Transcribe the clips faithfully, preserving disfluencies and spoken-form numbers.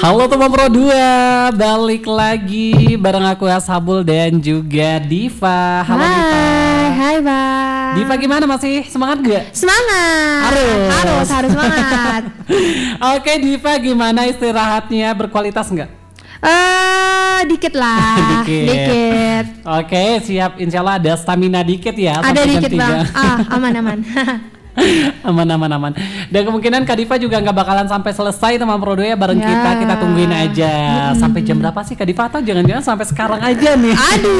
Halo teman Pro dua, balik lagi bareng aku Ashabul dan juga Diva. Halo Hai, Diva. hai Bang. Diva gimana, masih semangat gak? Semangat. Harus. Harus, harus semangat. Oke Diva, gimana istirahatnya, berkualitas nggak? Eh, dikit lah. Dikit. Dikit. Oke, siap. Insya Allah ada stamina dikit ya. Ada sampai jam dikit tiga. Bang. Ah, aman aman. aman aman aman. Dan kemungkinan Kak Diva juga nggak bakalan sampai selesai teman Pro dua ya bareng Ya. kita. Kita tungguin aja sampai jam berapa sih Kak Diva, atau jangan-jangan sampai sekarang aja nih. Aduh.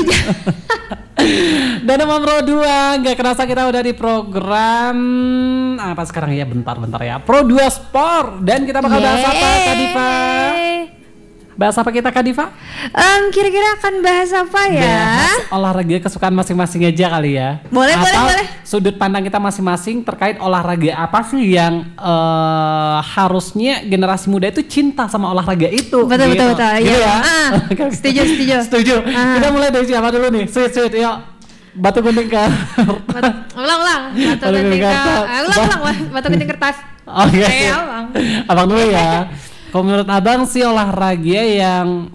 Dan teman Pro dua, nggak kerasa kita udah di program apa sekarang ya, bentar-bentar ya, Pro dua Sport. Dan kita bakal bahas apa Kak Diva? Bahas apa kita Kak Diva? Um, kira-kira akan bahas apa ya? Bahas olahraga kesukaan masing-masing aja kali ya. Boleh, Atau boleh, boleh. sudut pandang kita masing-masing terkait olahraga apa sih yang uh, harusnya generasi muda itu cinta sama olahraga itu. Betul, gitu. betul, betul. Gitu Iya. ya. Ah, setuju, setuju. Setuju. Ah. Kita mulai dari siapa dulu nih? Sweet, sweet, yuk. Batu gunting ke Batu- ulang, ulang. Batu Batu gunting gunting ke- kertas. eh, ulang, ulang. Wah, batu gunting kertas. Oke. Eh, abang. Abang dulu ya. Kalau menurut abang sih olahraga yang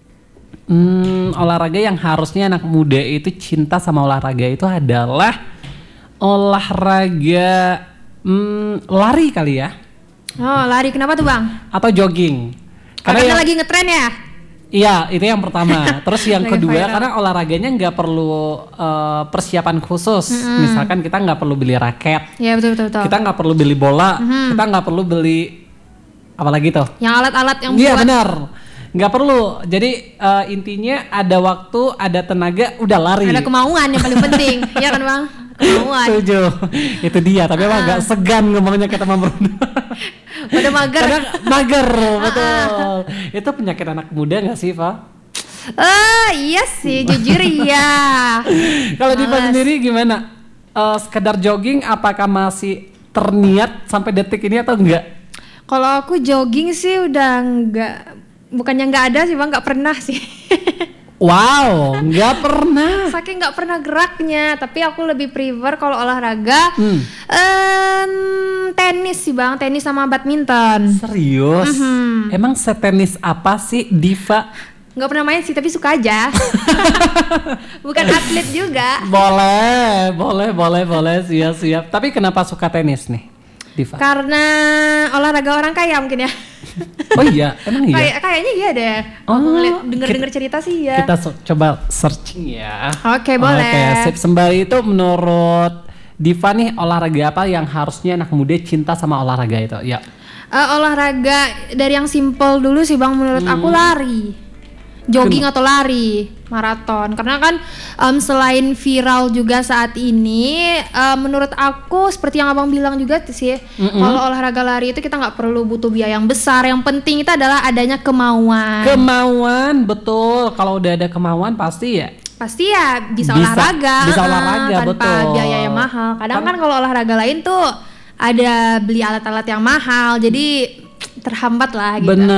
Hmm, olahraga yang harusnya anak muda itu cinta sama olahraga itu adalah olahraga hmm, lari kali ya, Oh, lari kenapa tuh Bang? atau jogging. Karena yang, lagi ngetren ya? iya itu yang pertama. Terus yang Lagi kedua viral. karena olahraganya nggak perlu uh, persiapan khusus. Misalkan kita nggak perlu beli raket, Iya, betul, betul, betul. kita nggak perlu beli bola, kita nggak perlu beli apalagi tuh. Yang alat-alat yang Iya buat benar, nggak perlu. Jadi uh, intinya ada waktu, ada tenaga, udah lari. ada kemauan yang paling penting. Iya kan Bang? Kemauan. Setuju. Itu dia. Tapi emang agak segan ngomongnya kita teman Pada mager. Kadang mager, betul. Itu penyakit anak muda nggak sih, Fa? Ah, iya sih, jujur iya. Kalau Diva Males. sendiri gimana? Uh, sekedar jogging, apakah masih terniat sampai detik ini atau enggak? Kalau aku jogging sih udah nggak, bukannya nggak ada sih Bang, nggak pernah sih. Wow, nggak pernah. Saking nggak pernah geraknya, tapi aku lebih prefer kalau olahraga Hmm. em, tenis sih Bang, tenis sama badminton. Serius? Mhm. Emang setenis apa sih Diva? Nggak pernah main sih, tapi suka aja. Bukan atlet juga. Boleh, boleh, boleh, boleh, siap, siap. Tapi kenapa suka tenis nih, Diva? Karena olahraga orang kaya mungkin ya. Oh iya, emang iya. Kayak kayaknya iya deh. Oh, Aku ngeliat denger-denger kita- cerita sih ya. Kita so- coba searching ya. Oke, boleh. Oke, sip. Sembari itu menurut Diva nih, olahraga apa yang harusnya anak muda cinta sama olahraga itu? Ya. Eh, olahraga dari yang simple dulu sih Bang, menurut Hmm. aku lari. Jogging atau lari, maraton. Karena kan em, selain viral juga saat ini, em, menurut aku seperti yang Abang bilang juga tuh sih, Mm-mm. kalau olahraga lari itu kita nggak perlu butuh biaya yang besar. Yang penting itu adalah adanya kemauan. Kemauan, betul. Kalau udah ada kemauan pasti ya. Pasti ya bisa, Bisa- olahraga, bisa eh, olahraga, tanpa betul. biaya yang mahal. Kadang Kan- kan kalau olahraga lain tuh ada beli alat-alat yang mahal, jadi terhambat lah gitu. Bener.